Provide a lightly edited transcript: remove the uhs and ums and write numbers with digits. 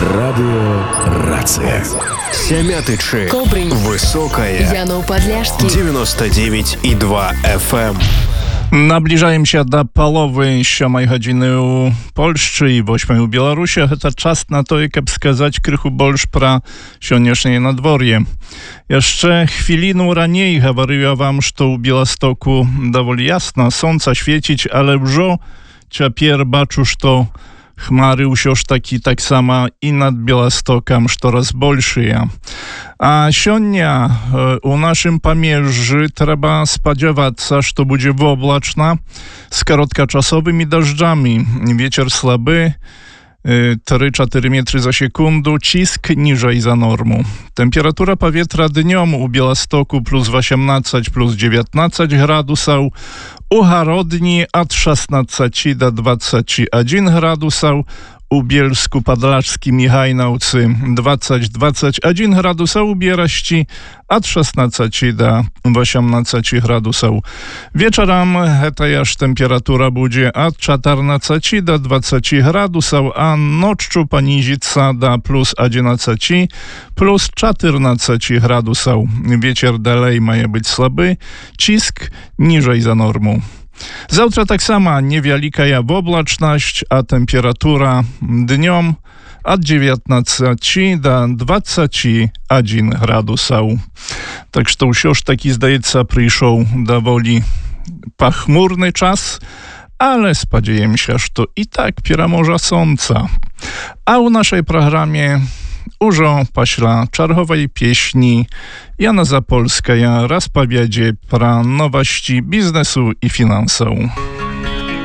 Радио «Рация». Семятычи. Кобрынь. Высокая. Яноуподляшский. 99,2 FM. Nabliżajem się do połowy 7 godziny u Polsce i 8 u Białorusi. To czas na to, jak wskazać krychu больше про сегодняшнее надворье. Jeszcze chwilinu raniej говорю wam, że u Białostoku довольно jasno, słońce świecić, ale już теперь бачу, что chmary już tak samo i nad Białostokiem, że coraz большие. A сегодня u naszym Pamierzy trzeba spodziewać się, że będzie oblaczna z krótkoczasowymi deszczami. Wiatr słaby, 3-4 metry za sekundę, cisk niżej za normą. Temperatura powietrza dniem u Białostoku plus 18, plus 19 gradusów, u Harodni od 16 do 21 gradusów, u Bielsku Podlaskim i Hajnałcy 20-21 gradusów, u Bieraści od 16 do 18 gradusów. Wieczorem też temperatura będzie od 14 do 20 gradusów, a noczu poniżyca do plus 11, plus 14 gradusów. Wieczór dalej ma być słaby, cisk niżej za normą. Завтра tak samo niewielka oblaczność, a temperatura dniem od 19 do 21 gradusów. Tak że już taki zdaється przyszł dowoli pachmurny czas, ale spodziewam się, że to i tak może słońca. A u naszej programie Użo paśla czarchowej pieśni Jana Zapolska rozpowiedzie pro nowości biznesu i finansów.